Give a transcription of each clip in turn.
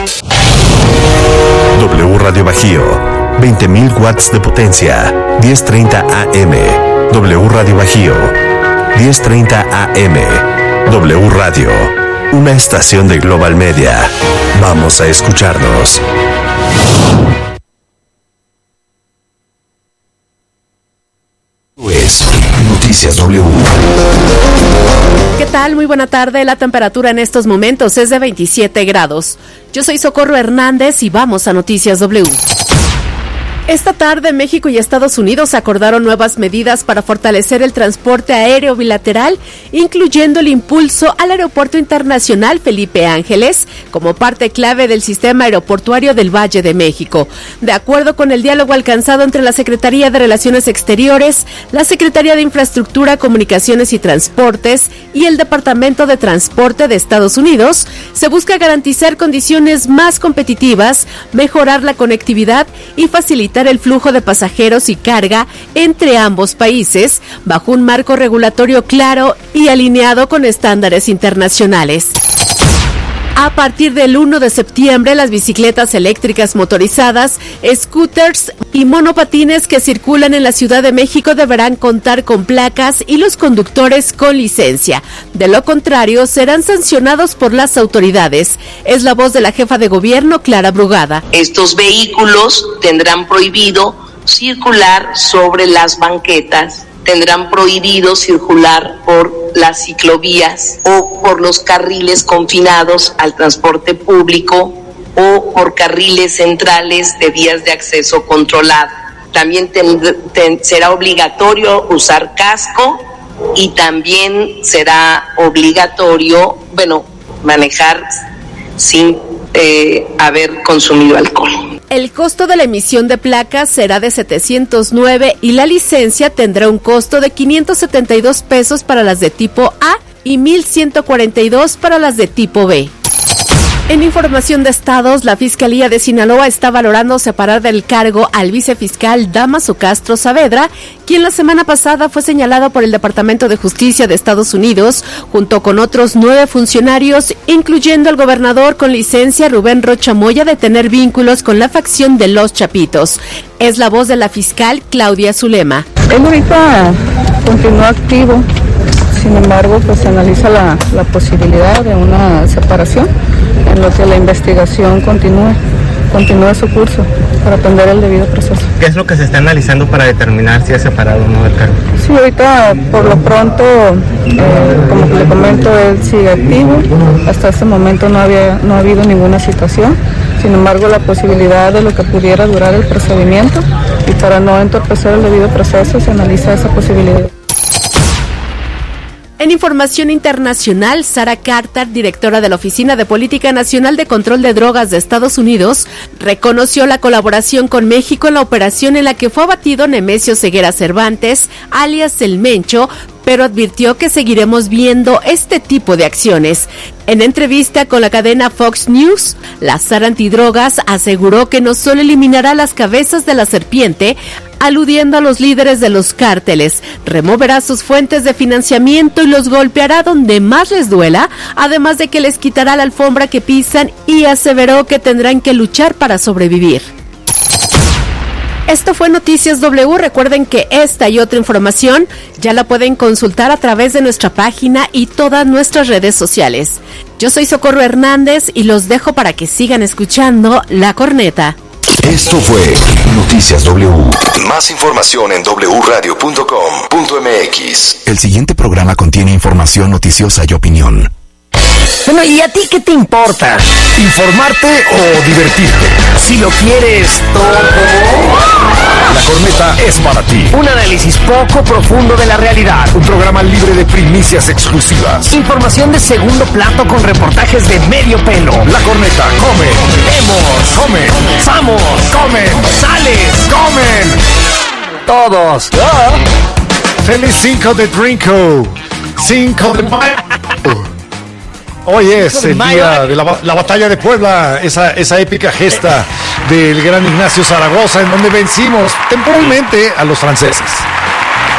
W Radio Bajío, 20.000 watts de potencia, 10:30 AM. W Radio Bajío, 10:30 AM. W Radio, una estación de Global Media. Vamos a escucharnos. Es Noticias W. ¿Qué tal? Muy buena tarde. La temperatura en estos momentos es de 27 grados. Yo soy Socorro Hernández y vamos a Noticias W. Esta tarde, México y Estados Unidos acordaron nuevas medidas para fortalecer el transporte aéreo bilateral, incluyendo el impulso al Aeropuerto Internacional Felipe Ángeles como parte clave del sistema aeroportuario del Valle de México. De acuerdo con el diálogo alcanzado entre la Secretaría de Relaciones Exteriores, la Secretaría de Infraestructura, Comunicaciones y Transportes y el Departamento de Transporte de Estados Unidos, se busca garantizar condiciones más competitivas, mejorar la conectividad y facilitar el flujo de pasajeros y carga entre ambos países bajo un marco regulatorio claro y alineado con estándares internacionales. A partir del 1 de septiembre, las bicicletas eléctricas motorizadas, scooters y monopatines que circulan en la Ciudad de México deberán contar con placas y los conductores con licencia. De lo contrario, serán sancionados por las autoridades. Es la voz de la jefa de gobierno, Clara Brugada. Estos vehículos tendrán prohibido circular sobre las banquetas, tendrán prohibido circular por las ciclovías o por los carriles confinados al transporte público o por carriles centrales de vías de acceso controlado. También será obligatorio usar casco y también será obligatorio, manejar sin haber consumido alcohol. El costo de la emisión de placas será de 709 y la licencia tendrá un costo de 572 pesos para las de tipo A y 1,142 para las de tipo B. En información de estados, la Fiscalía de Sinaloa está valorando separar del cargo al vicefiscal Dámaso Castro Saavedra, quien la semana pasada fue señalado por el Departamento de Justicia de Estados Unidos, junto con otros 9 funcionarios, incluyendo al gobernador con licencia Rubén Rocha Moya, de tener vínculos con la facción de Los Chapitos. Es la voz de la fiscal Claudia Zulema. Él ahorita continúa activo, sin embargo, pues se analiza la posibilidad de una separación en lo que la investigación continúe su curso para atender el debido proceso. ¿Qué es lo que se está analizando para determinar si es separado o no del cargo? Sí, ahorita por lo pronto, como le comento, él sigue activo. Hasta este momento no ha habido ninguna situación. Sin embargo, la posibilidad de lo que pudiera durar el procedimiento, y para no entorpecer el debido proceso se analiza esa posibilidad. En información internacional, Sarah Carter, directora de la Oficina de Política Nacional de Control de Drogas de Estados Unidos, reconoció la colaboración con México en la operación en la que fue abatido Nemesio Ceguera Cervantes, alias El Mencho, pero advirtió que seguiremos viendo este tipo de acciones. En entrevista con la cadena Fox News, la Sara Antidrogas aseguró que no solo eliminará las cabezas de la serpiente, aludiendo a los líderes de los cárteles, removerá sus fuentes de financiamiento y los golpeará donde más les duela, además de que les quitará la alfombra que pisan, y aseveró que tendrán que luchar para sobrevivir. Esto fue Noticias W. Recuerden que esta y otra información ya la pueden consultar a través de nuestra página y todas nuestras redes sociales. Yo soy Socorro Hernández y los dejo para que sigan escuchando La Corneta. Esto fue Noticias W. Más información en wradio.com.mx. El siguiente programa contiene información noticiosa y opinión. Bueno, ¿y a ti qué te importa? ¿Informarte o divertirte? Si lo quieres todo. La Corneta es para ti. Un análisis poco profundo de la realidad. Un programa libre de primicias exclusivas. Información de segundo plato con reportajes de medio pelo. La Corneta come, vemos, come, vamos, comen, sales, comen. Todos. Feliz 5 de Drinko. 5 de mayo. Hoy es el día de la batalla de Puebla, esa épica gesta del gran Ignacio Zaragoza, en donde vencimos temporalmente a los franceses.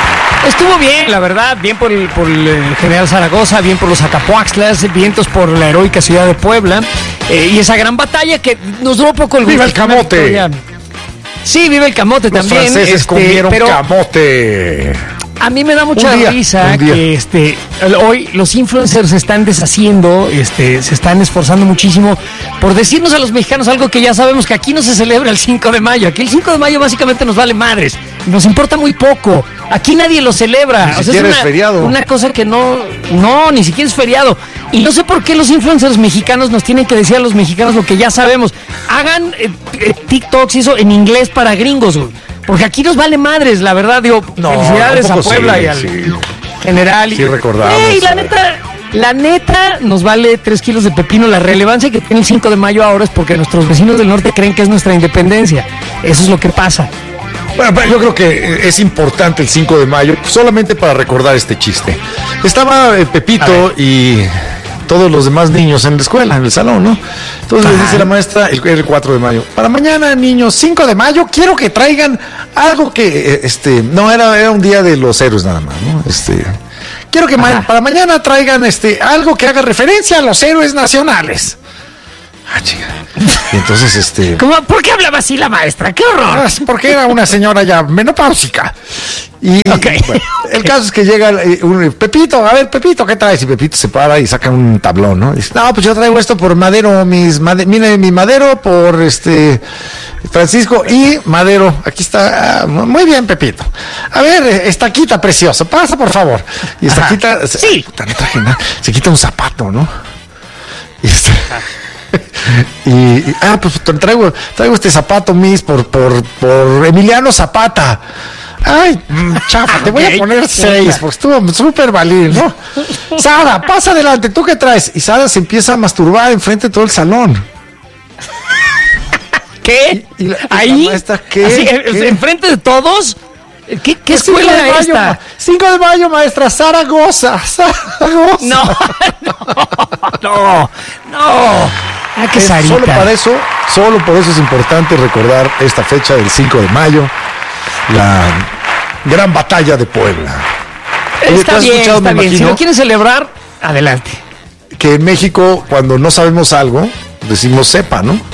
Estuvo bien, la verdad, bien por el General Zaragoza, bien por los Acapuaxtlas, vientos por la heroica ciudad de Puebla, y esa gran batalla que nos duró poco el ¡Viva el camote! Sí, vive el camote los también. Los franceses comieron camote. A mí me da mucha risa que hoy los influencers se están deshaciendo, se están esforzando muchísimo por decirnos a los mexicanos algo que ya sabemos, que aquí no se celebra el 5 de mayo. Aquí el 5 de mayo básicamente nos vale madres, nos importa muy poco. Aquí nadie lo celebra. Ni siquiera es feriado. Una cosa que no, ni siquiera es feriado. Y no sé por qué los influencers mexicanos nos tienen que decir a los mexicanos lo que ya sabemos. Hagan TikToks y eso en inglés para gringos, güey. Porque aquí nos vale madres, la verdad, felicidades a Puebla y al general. Sí, recordamos. La neta, nos vale 3 kilos de pepino. La relevancia que tiene el 5 de mayo ahora es porque nuestros vecinos del norte creen que es nuestra independencia. Eso es lo que pasa. Bueno, yo creo que es importante el 5 de mayo, solamente para recordar este chiste. Estaba Pepito y todos los demás niños en la escuela, en el salón, ¿no? Entonces les dice la maestra, el 4 de maño, para mañana, niños, 5 de mayo, quiero que traigan algo que, no, era un día de los héroes nada más, ¿no? Quiero que para mañana traigan, algo que haga referencia a los héroes nacionales. Ah, chica. Y entonces, ¿Por qué hablaba así la maestra? ¡Qué horror! Porque era una señora ya menopáusica. Y bueno, el caso es que llega Pepito, a ver, Pepito, ¿qué traes? Y Pepito se para y saca un tablón, ¿no? Y dice, no, pues yo traigo esto por Madero, mire, mi Madero por Francisco y Madero. Aquí está, muy bien, Pepito. A ver, Estaquita precioso, pasa por favor. Y Estaquita, puta, no traje nada. Se quita un zapato, ¿no? Pues traigo este zapato, Miss, por Emiliano Zapata. Ay, chafa, te voy a poner 6, porque estuvo súper valiente, ¿no? Sara, pasa adelante, ¿tú qué traes? Y Sara se empieza a masturbar enfrente de todo el salón. ¿Qué? ¿Ahí? Maestra, ¿qué? ¿Así, ¿Qué? ¿Enfrente de todos? ¿Qué escuela era esta? 5 de mayo, maestra, Zaragoza. No. Ah, qué Sarita. Solo por eso es importante recordar esta fecha del 5 de mayo, la gran batalla de Puebla. Está bien. Si lo quieren celebrar, adelante. Que en México, cuando no sabemos algo, decimos sepa, ¿no?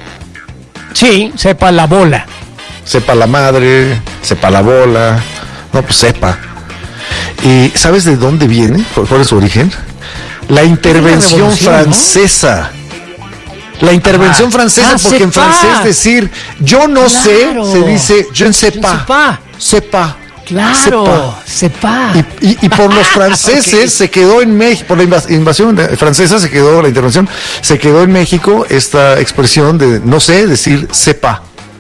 Sí, sepa la bola. Sepa la madre, sepa la bola. No, pues sepa. ¿Y sabes de dónde viene? ¿Cuál es su origen? La intervención francesa. La intervención francesa, porque en francés decir yo no sé, se dice je ne sais pas. Sepa. Claro, sepa. Y por los franceses se quedó en México, por la invasión francesa la intervención, se quedó en México esta expresión de no sé, decir sepa.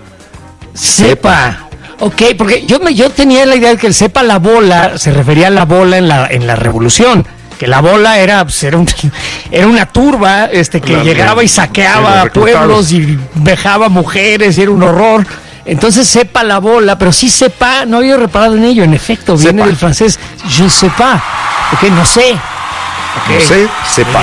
Sepa. Ok, porque yo tenía la idea de que el sepa la bola se refería a la bola en la revolución. Que la bola era una turba que llegaba y saqueaba pueblos y vejaba mujeres y era un horror. Entonces sepa la bola, pero sí sepa, no había reparado en ello, en efecto, viene del francés je sais pas, no sé. No sé, sepa.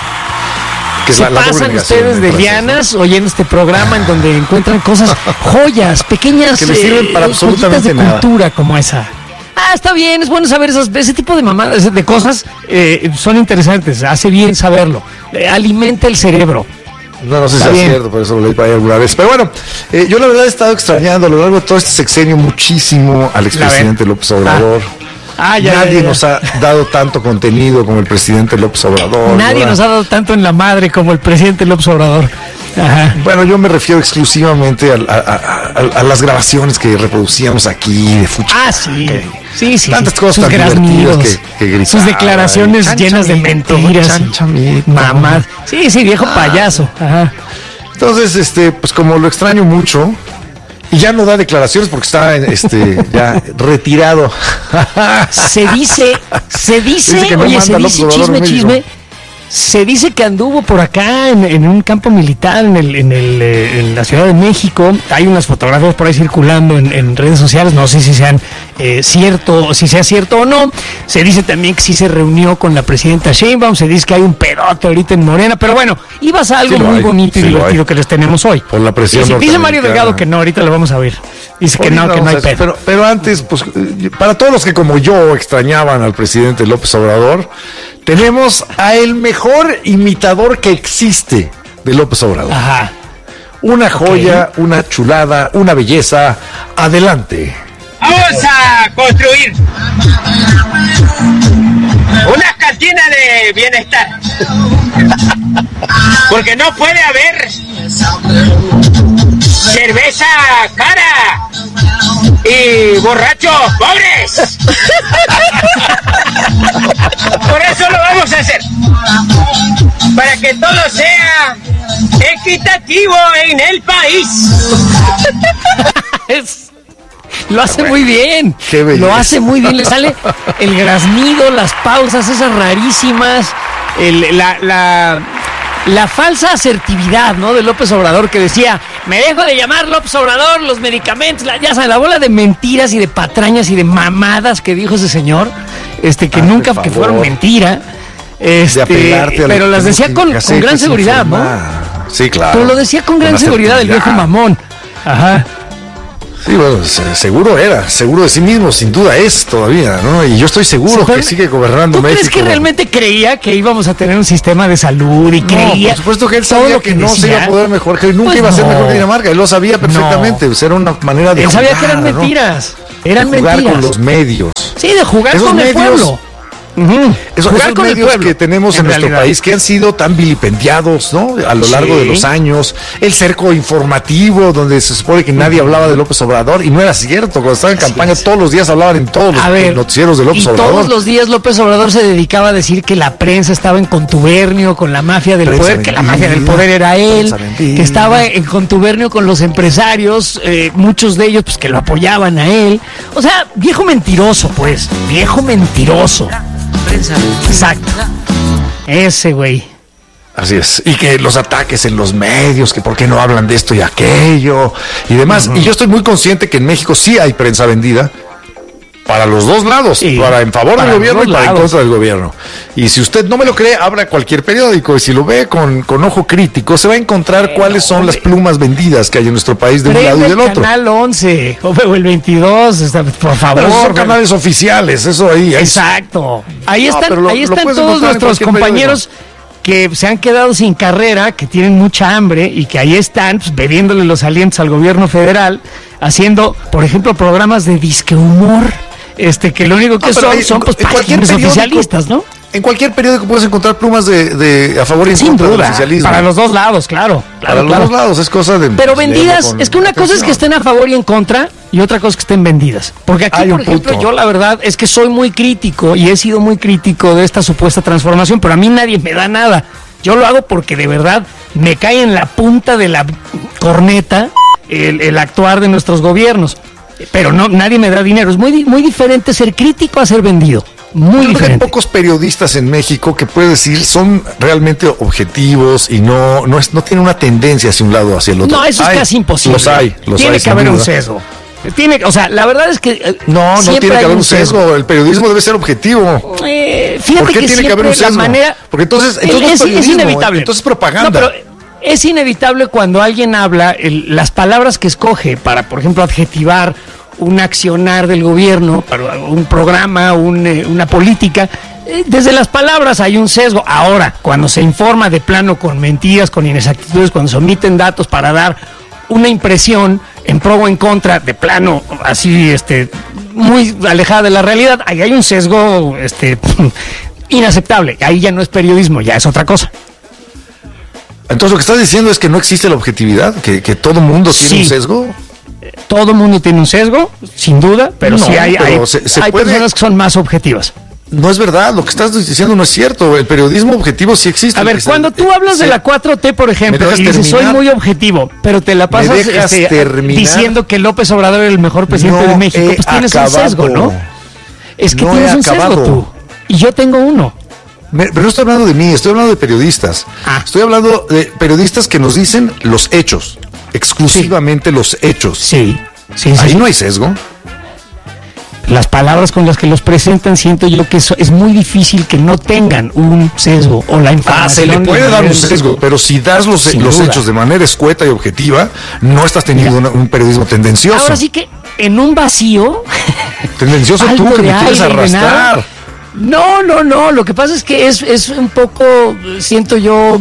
Que se pasan ustedes de lianas oyendo este programa en donde encuentran cosas, joyas, pequeñas que les sirven para absolutamente de cultura como esa. Está bien, es bueno saber ese tipo de mamadas, de cosas, son interesantes, hace bien saberlo, alimenta el cerebro. No sé si es cierto, por eso lo leí para ahí alguna vez. Pero bueno, yo la verdad he estado extrañando a lo largo de todo este sexenio muchísimo al expresidente López Obrador. Nadie nos ha dado tanto contenido como el presidente López Obrador. Nadie nos ha dado tanto en la madre como el presidente López Obrador. Ajá. Bueno, yo me refiero exclusivamente a las grabaciones que reproducíamos aquí de Fucha. Sí. Tantas cosas tan divertidas que gritaba. Sus declaraciones llenas de mentiras. Mamás. Sí, viejo payaso. Ajá. Entonces, pues como lo extraño mucho, y ya no da declaraciones porque está ya retirado. Se dice, oye, se dice chisme. Se dice que anduvo por acá en un campo militar en la Ciudad de México. Hay unas fotografías por ahí circulando en redes sociales. No sé si sean si sea cierto o no. Se dice también que sí se reunió con la presidenta Sheinbaum. Se dice que hay un pedote ahorita en Morena. Pero bueno, ibas a algo muy bonito y divertido que les tenemos hoy. Por la presión dice Mario Delgado que no, ahorita lo vamos a ver. Dice que no hay pedo. Pero antes, pues, para todos los que como yo extrañaban al presidente López Obrador, tenemos a el mejor imitador que existe de López Obrador. Ajá. Una joya, una chulada, una belleza. Adelante. Vamos a construir una cantina de bienestar. Porque no puede haber cerveza cara y borrachos pobres. Por eso lo vamos a hacer. Para que todo sea equitativo en el país. Lo hace muy bien. Lo hace muy bien. Le sale el graznido, las pausas esas rarísimas, la falsa asertividad, ¿no? De López Obrador, que decía, me dejo de llamar López Obrador, los medicamentos, ya saben, la bola de mentiras y de patrañas y de mamadas que dijo ese señor, que nunca, que fueron mentira. Pero las decía con gran seguridad, ¿no? Sí, claro. Pero lo decía con gran seguridad el viejo mamón. Ajá. Sí, bueno, seguro de sí mismo, sin duda es todavía, ¿no? Y yo estoy seguro que sigue gobernando ¿Tú México. ¿Crees que realmente creía que íbamos a tener un sistema de salud y creía? Por supuesto que él sabía que no se iba a poder mejorar, que nunca iba a ser mejor que Dinamarca, él lo sabía perfectamente, era una manera de él jugar, sabía que eran mentiras, de jugar con los medios. Sí, de jugar con el pueblo. Esos medios que tenemos en nuestro país que han sido tan vilipendiados, ¿no? A lo largo de los años, el cerco informativo donde se supone que nadie hablaba de López Obrador y no era cierto, cuando estaba en campaña todos los días hablaban en todos los noticieros de López Obrador. Todos los días López Obrador se dedicaba a decir que la prensa estaba en contubernio con la mafia del poder, que la mafia del poder era él, que estaba en contubernio con los empresarios, muchos de ellos pues que lo apoyaban a él. O sea, viejo mentiroso, pues, viejo mentiroso. Exacto. Ese güey. Así es. Y que los ataques en los medios, que por qué no hablan de esto y aquello y demás. Y yo estoy muy consciente que en México sí hay prensa vendida para los dos lados, para en favor del gobierno y para en contra del gobierno. Y si usted no me lo cree, abra cualquier periódico y si lo ve con ojo crítico, se va a encontrar cuáles son las plumas vendidas que hay en nuestro país de un lado y del otro. Canal 11 o el 22, por favor. Pero son canales oficiales, eso ahí. Exacto. Ahí están todos nuestros compañeros que se han quedado sin carrera, que tienen mucha hambre y que ahí están pues, bebiéndole los alientos al gobierno federal, haciendo, por ejemplo, programas de disque humor. Que lo único que son pues páginas oficialistas, ¿no? En cualquier periódico puedes encontrar plumas de a favor y en contra del oficialismo. Para los dos lados, claro. Para los dos lados, es cosa de... Pero vendidas, es que una cosa es que estén a favor y en contra, y otra cosa es que estén vendidas. Porque aquí, por ejemplo, yo la verdad es que soy muy crítico, y he sido muy crítico de esta supuesta transformación, pero a mí nadie me da nada. Yo lo hago porque de verdad me cae en la punta de la corneta el actuar de nuestros gobiernos. Pero no, nadie me da dinero. Es muy diferente ser crítico a ser vendido. Muy diferente. Hay pocos periodistas en México que puedes decir son realmente objetivos y no tienen una tendencia hacia un lado o hacia el otro. No, eso es casi imposible. Tiene que haber un sesgo. La verdad es que no tiene que haber un sesgo. El periodismo debe ser objetivo. Fíjate ¿Por qué tiene que haber un sesgo? Porque entonces es inevitable. Entonces propaganda. No, pero es inevitable cuando alguien habla, las palabras que escoge para, por ejemplo, adjetivar un accionar del gobierno, para un programa, una política, desde las palabras hay un sesgo. Ahora, cuando se informa de plano con mentiras, con inexactitudes, cuando se omiten datos para dar una impresión en pro o en contra, de plano, así, muy alejada de la realidad, ahí hay un sesgo, inaceptable. Ahí ya no es periodismo, ya es otra cosa. Entonces lo que estás diciendo es que no existe la objetividad, que todo mundo tiene un sesgo. Todo mundo tiene un sesgo, sin duda, pero sí hay personas que son más objetivas. No es verdad, lo que estás diciendo no es cierto. El periodismo objetivo sí existe. A ver, cuando tú hablas de la 4T, por ejemplo, y dices, soy muy objetivo, pero te la pasas diciendo que López Obrador es el mejor presidente de México, pues tienes un sesgo, ¿no? Es que tienes un sesgo tú, y yo tengo uno. Pero no estoy hablando de mí, estoy hablando de periodistas. Estoy hablando de periodistas que nos dicen los hechos, exclusivamente los hechos. Sí. Ahí no hay sesgo. Las palabras con las que los presentan, siento yo que es muy difícil que no tengan un sesgo o la información. Se le puede dar un sesgo, pero si das los hechos de manera escueta y objetiva, no estás teniendo un periodismo tendencioso. Ahora sí que en un vacío... Tendencioso tú, que me quieres arrastrar. No, lo que pasa es que es un poco, siento yo,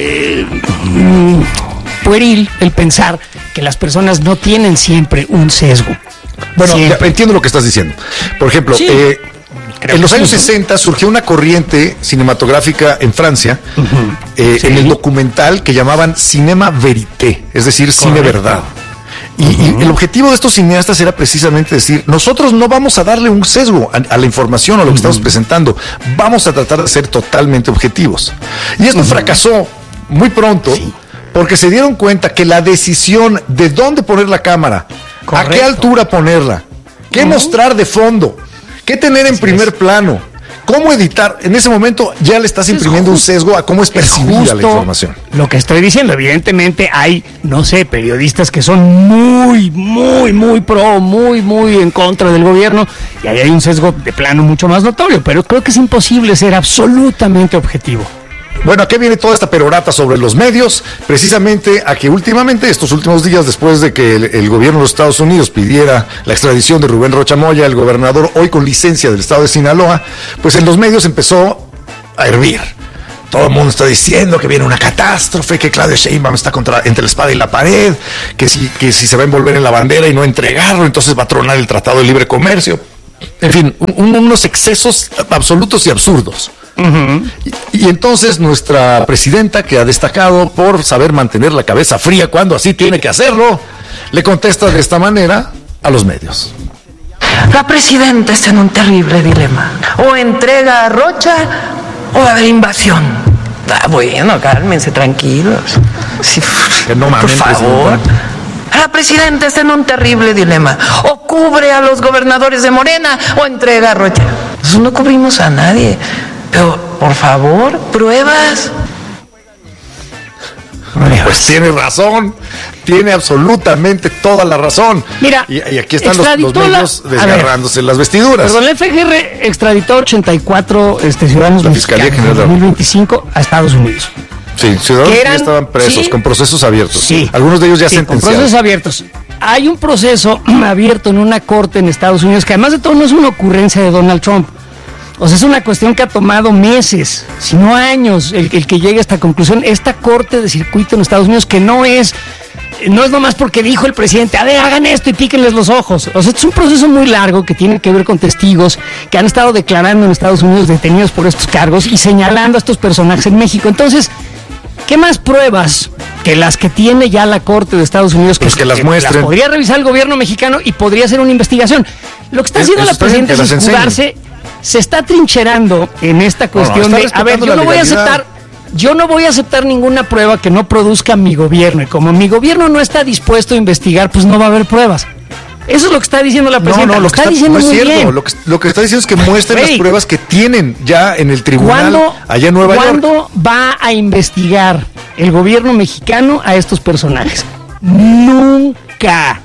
pueril el pensar que las personas no tienen siempre un sesgo. Bueno, entiendo lo que estás diciendo. Por ejemplo, en los años 60 surgió una corriente cinematográfica en Francia, en el documental que llamaban Cinema Verité, es decir, cine verdad. Y el objetivo de estos cineastas era precisamente decir, nosotros no vamos a darle un sesgo a la información o a lo que estamos presentando, vamos a tratar de ser totalmente objetivos. Y esto fracasó muy pronto, porque se dieron cuenta que la decisión de dónde poner la cámara, a qué altura ponerla, qué mostrar de fondo, qué tener en primer plano, cómo editar, en ese momento ya le estás imprimiendo un sesgo a cómo es percibida la información. Lo que estoy diciendo, evidentemente hay, no sé, periodistas que son muy pro, muy en contra del gobierno, y ahí hay un sesgo de plano mucho más notorio, pero creo que es imposible ser absolutamente objetivo. Bueno, ¿a qué viene toda esta perorata sobre los medios? Precisamente a que últimamente, estos últimos días, después de que el gobierno de los Estados Unidos pidiera la extradición de Rubén Rocha Moya, el gobernador hoy con licencia del estado de Sinaloa, pues en los medios empezó a hervir. Todo el mundo está diciendo que viene una catástrofe, que Claudia Sheinbaum está entre la espada y la pared, que si se va a envolver en la bandera y no entregarlo, entonces va a tronar el Tratado de Libre Comercio. En fin, unos excesos absolutos y absurdos. Y entonces nuestra presidenta, que ha destacado por saber mantener la cabeza fría cuando así tiene que hacerlo, le contesta de esta manera a los medios. La presidenta está en un terrible dilema. O entrega a Rocha o va a haber invasión. Bueno, cálmense, tranquilos. Sí, no mames, por favor. La presidenta está en un terrible dilema. O cubre a los gobernadores de Morena o entrega a Rocha. Nosotros no cubrimos a nadie. Pero, por favor, pruebas. Pues tiene razón, tiene absolutamente toda la razón. Mira, y aquí están los medios desgarrándose las vestiduras. Perdón, el FGR extraditó 84 ciudadanos mexicanos en 2025 a Estados Unidos. Sí, ciudadanos que ya estaban presos, con procesos abiertos. Sí. Algunos de ellos ya sentenciados. Con procesos abiertos. Hay un proceso abierto en una corte en Estados Unidos que además de todo no es una ocurrencia de Donald Trump. O sea, es una cuestión que ha tomado meses, si no años, el que llegue a esta conclusión. Esta corte de circuito en Estados Unidos, que no es nomás porque dijo el presidente, a ver, hagan esto y píquenles los ojos. O sea, es un proceso muy largo que tiene que ver con testigos que han estado declarando en Estados Unidos detenidos por estos cargos y señalando a estos personajes en México. Entonces, ¿qué más pruebas que las que tiene ya la Corte de Estados Unidos que las muestren? Las podría revisar el gobierno mexicano y podría hacer una investigación. Lo que está haciendo la presidenta es escudarse. Se está trincherando en esta cuestión de, a ver, yo no voy a aceptar ninguna prueba que no produzca mi gobierno, y como mi gobierno no está dispuesto a investigar, pues no va a haber pruebas. Eso es lo que está diciendo la presidenta. No, lo que está diciendo muy bien. Lo que está diciendo es que muestren las pruebas que tienen ya en el tribunal allá en Nueva York. ¿Cuándo va a investigar el gobierno mexicano a estos personajes? Nunca,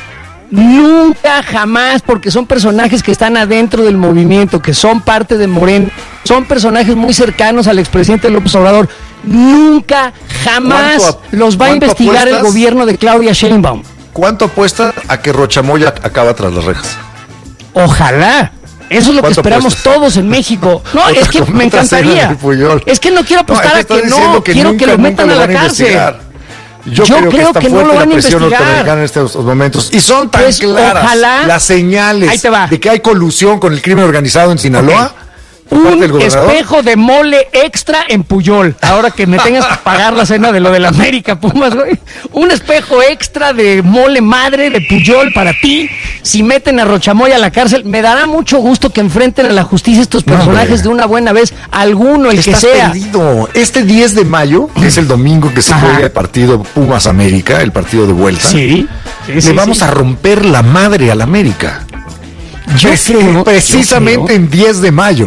jamás, porque son personajes que están adentro del movimiento, que son parte de Morena, son personajes muy cercanos al expresidente López Obrador. Nunca, jamás los va a investigar el gobierno de Claudia Sheinbaum. ¿Cuánto apuesta a que Rocha Moya acaba tras las rejas? Ojalá. Eso es lo que esperamos todos en México. No, es que me encantaría. Es que no quiero apostar a que no, quiero que lo metan a la cárcel. Yo creo que no lo van a investigar en estos momentos. Y son tan claras las señales de que hay colusión con el crimen organizado en Sinaloa. Un espejo de mole extra en Puyol. Ahora que me tengas que pagar la cena de lo del América Pumas, güey. Un espejo extra de mole madre de Puyol para ti. Si meten a Rocha Moya a la cárcel, me dará mucho gusto que enfrenten a la justicia estos personajes de una buena vez. Alguno, el que sea. Perdido. Este 10 de mayo, que es el domingo que se juega el partido Pumas América, el partido de vuelta. Le vamos a romper la madre al América. Precisamente en 10 de mayo.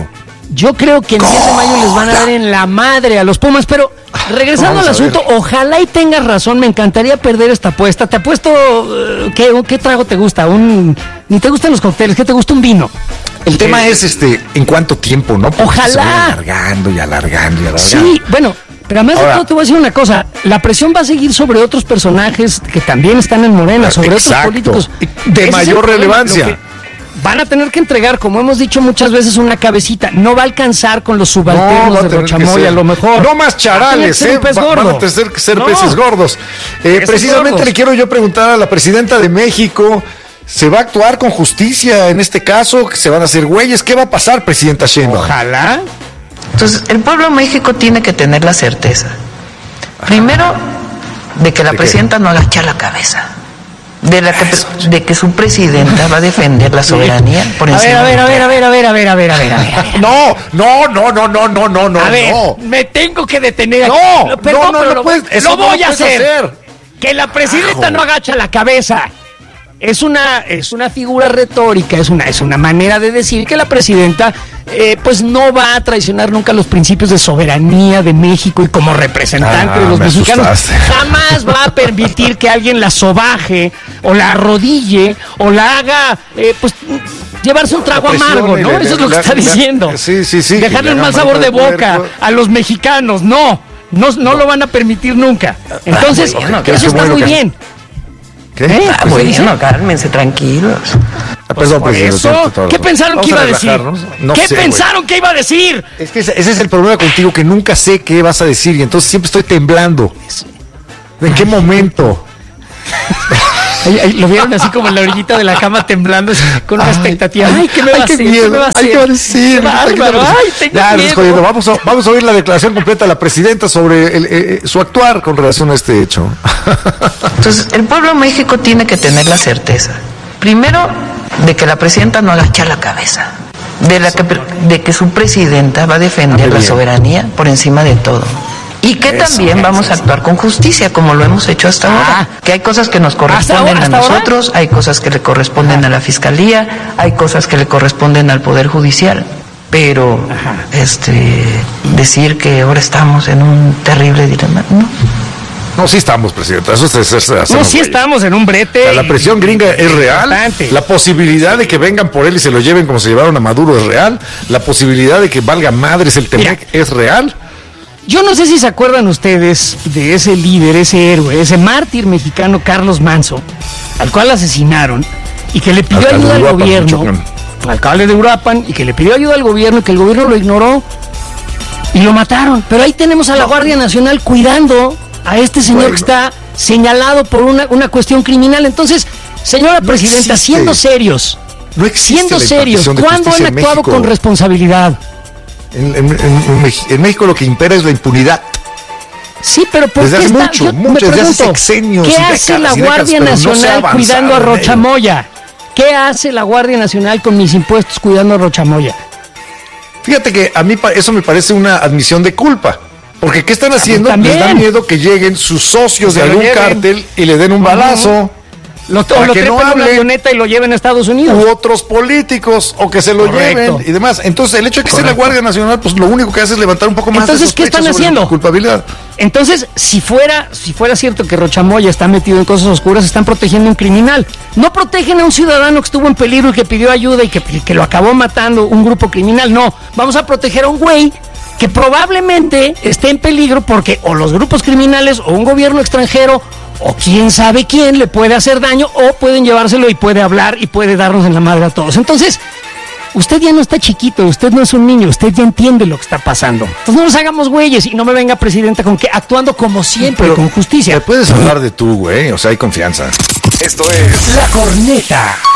Yo creo que el 10 de mayo les van a dar en la madre a los Pumas, pero regresando al asunto, ojalá y tengas razón, me encantaría perder esta apuesta. Te apuesto, ¿qué trago te gusta? Ni te gustan los cócteles, ¿qué te gusta? Un vino. El tema es en cuánto tiempo, ¿no? Porque ojalá. se va alargando y alargando y alargando. Sí, bueno, pero además de todo te voy a decir una cosa, la presión va a seguir sobre otros personajes que también están en Morena, sobre otros políticos. De mayor relevancia. Van a tener que entregar, como hemos dicho muchas veces, una cabecita. No va a alcanzar con los subalternos de Rochamoya, a lo mejor. No más charales, van a tener que ser peces gordos. Precisamente gordos. Le quiero yo preguntar a la presidenta de México, ¿se va a actuar con justicia en este caso? ¿Se van a hacer güeyes? ¿Qué va a pasar, presidenta Sheinbaum? Ojalá. Entonces, el pueblo de México tiene que tener la certeza, primero, de que la presidenta no agacha la cabeza. De que su presidenta va a defender la soberanía por encima. A ver. No. A ver, me tengo que detener aquí. No puedes. Lo voy a hacer. Que la presidenta no agacha la cabeza. Es una figura retórica, es una manera de decir que la presidenta pues no va a traicionar nunca los principios de soberanía de México y como representante de los mexicanos jamás va a permitir que alguien la sobaje o la arrodille o la haga pues llevarse un trago amargo, ¿no? Eso es lo que está diciendo. Sí. Dejarle un mal sabor de boca a los mexicanos, no lo van a permitir nunca. Entonces, eso está muy bien. ¿Qué? Bueno, cálmense, tranquilos. Perdón, por eso, ¿qué pensaron que iba a decir? ¿Qué pensaron que iba a decir? Es que ese es el problema contigo, que nunca sé qué vas a decir y entonces siempre estoy temblando. ¿En qué momento? Lo vieron así como en la orillita de la cama temblando con una expectativa. Ay, ¿qué me va a decir? ¿Qué me va a decir? Tengo miedo. Vamos a oír la declaración completa de la presidenta sobre su actuar con relación a este hecho. Entonces, el pueblo de México tiene que tener la certeza, primero, de que la presidenta no agacha la cabeza, de que su presidenta va a defender la soberanía por encima de todo. Y que también vamos a actuar con justicia, como lo hemos hecho hasta ahora. Que hay cosas que nos corresponden a nosotros, hay cosas que le corresponden a la Fiscalía, hay cosas que le corresponden al Poder Judicial. Pero decir que ahora estamos en un terrible dilema, no. No, sí estamos, presidenta. Estamos en un brete. O sea, la presión gringa es real. La posibilidad de que vengan por él y se lo lleven como se llevaron a Maduro es real. La posibilidad de que valga madres el Temec es real. Yo no sé si se acuerdan ustedes de ese líder, ese héroe, ese mártir mexicano Carlos Manzo, al cual asesinaron y que le pidió ayuda al gobierno, alcalde de Uruapan, y que le pidió ayuda al gobierno y que el gobierno lo ignoró y lo mataron. Pero ahí tenemos a la Guardia Nacional cuidando a este señor que está señalado por una cuestión criminal. Entonces, señora presidenta, siendo serios, ¿cuándo han actuado con responsabilidad? En México lo que impera es la impunidad. Sí, pero ¿por desde qué hace mucho, desde hace sexenios. ¿Qué hace la Guardia Nacional cuidando a Rochamoya? ¿Qué hace la Guardia Nacional con mis impuestos cuidando a Rochamoya? Fíjate que a mí eso me parece una admisión de culpa. Porque ¿qué están haciendo? También. Les da miedo que lleguen sus socios de algún cártel y le den un balazo. Lo trepen en una avioneta y lo lleven a Estados Unidos. U otros políticos, o que se lo lleven y demás. Entonces, el hecho de que sea la Guardia Nacional, pues lo único que hace es levantar un poco más de ¿qué están haciendo? Culpabilidad. Entonces, si fuera cierto que Rochamoya está metido en cosas oscuras, están protegiendo a un criminal. No protegen a un ciudadano que estuvo en peligro y que pidió ayuda y que lo acabó matando un grupo criminal. No, vamos a proteger a un güey que probablemente esté en peligro porque o los grupos criminales o un gobierno extranjero o quién sabe quién le puede hacer daño o pueden llevárselo y puede hablar y puede darnos en la madre a todos. Entonces, usted ya no está chiquito, usted no es un niño, usted ya entiende lo que está pasando. Entonces no nos hagamos güeyes y no me venga presidenta con que actuando como siempre, con justicia. Puedes hablar de tú, güey, o sea, hay confianza. Esto es La Corneta.